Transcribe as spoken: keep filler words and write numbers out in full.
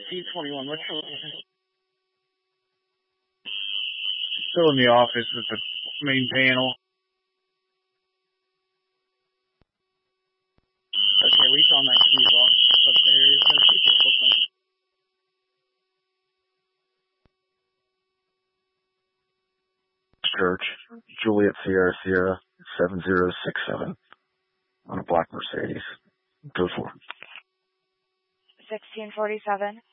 C twenty-one, what's your location? Still in the office with the main panel. Okay, we found that key, bro. But there is no secret. Church, Juliet Sierra Sierra, seven zero six seven, on a black Mercedes. Go for it. sixteen forty-seven.